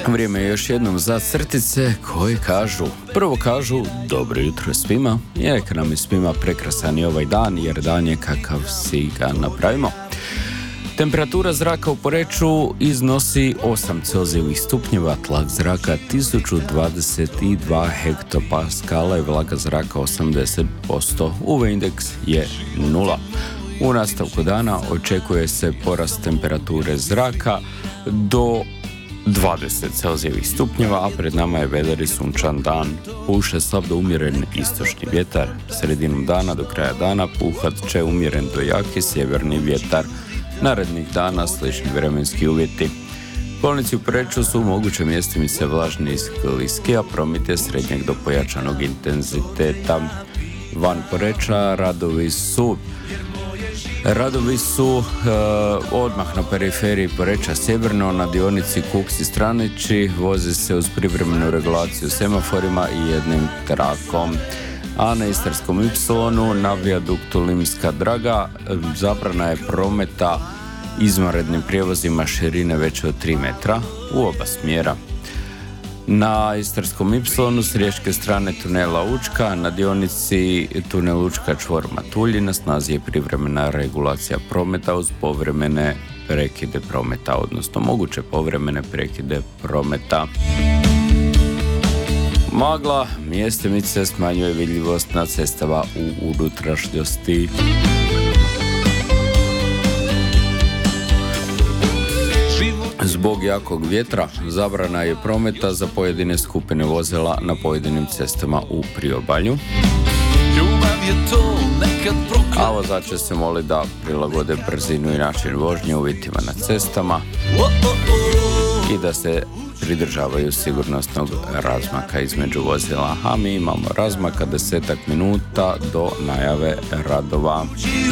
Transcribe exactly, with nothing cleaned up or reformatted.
Vrijeme je još jednom za crtice koje kažu, prvo kažu dobro jutro svima, i neka nam je svima prekrasan i ovaj dan, jer dan je kakav si ga napravimo. Temperatura zraka u Poreču iznosi osam Celzijevih stupnjeva, tlak zraka tisuću dvadeset dva hektopaskala i vlaga zraka osamdeset posto. U V indeks je nula. U nastavku dana očekuje se porast temperature zraka do dvadeset Celzijevih stupnjeva, a pred nama je vedar i sunčan dan. Puše slab do umjeren istočni vjetar. Sredinom dana do kraja dana puhat će umjeren do jaki sjeverni vjetar. Narednih dana slični vremenski uvjeti. Kolnici u Poreču su u mogućem mjestimice vlažni i skliski, a promet je srednjeg do pojačanog intenziteta. Van Poreča radovi su Radovi su e, odmah na periferiji Poreča sjeverno na dionici Kuksi-Stranići, vozi se uz privremenu regulaciju semaforima i jednim trakom. A na Istarskom Ipsilonu na vijaduktu Limska Draga zabrana je prometa izvanrednim prijevozima širine veće od tri metra u oba smjera. Na Istarskom Ipsilonu s riječke strane tunela Učka na dionici tunel Učka čvor Matulji na snazi je privremena regulacija prometa uz povremene prekide prometa, odnosno moguće povremene prekide prometa. Magla mjestimice smanjuje vidljivost na cestama u unutrašnjosti. Zbog jakog vjetra zabrana je prometa za pojedine skupine vozila na pojedinim cestama u priobalju. A vozače se moli da prilagode brzinu i način vožnje uvjetima na cestama i da se pridržavaju sigurnosnog razmaka između vozila. A mi imamo razmaka desetak minuta do najave radova.